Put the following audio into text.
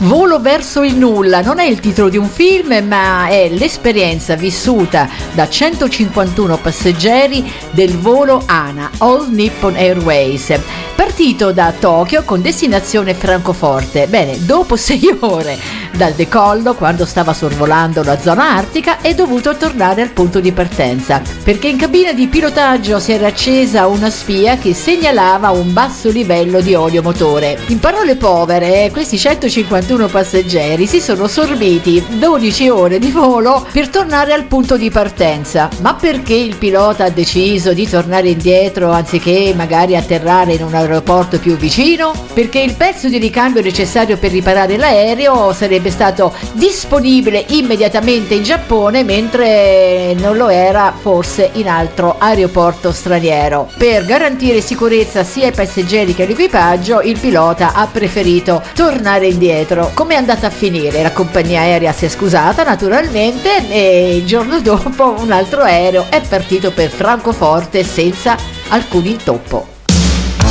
Volo verso il nulla non è il titolo di un film, ma è l'esperienza vissuta da 151 passeggeri del volo ANA, All Nippon Airways, partito da Tokyo con destinazione Francoforte. Bene, dopo 6 ore dal decollo, quando stava sorvolando la zona artica, è dovuto tornare al punto di partenza, perché in cabina di pilotaggio si era accesa una spia che segnalava un basso livello di olio motore. In parole povere, questi 151 passeggeri si sono sorbiti 12 ore di volo per tornare al punto di partenza. Ma perché il pilota ha deciso di tornare indietro anziché magari atterrare in un aeroporto più vicino? Perché il pezzo di ricambio necessario per riparare l'aereo sarebbe stato disponibile immediatamente in Giappone, mentre non lo era forse in altro aeroporto straniero. Per garantire sicurezza sia ai passeggeri che all'equipaggio, il pilota ha preferito tornare indietro. Come è andata a finire? La compagnia aerea si è scusata naturalmente e il giorno dopo un altro aereo è partito per Francoforte senza alcun intoppo.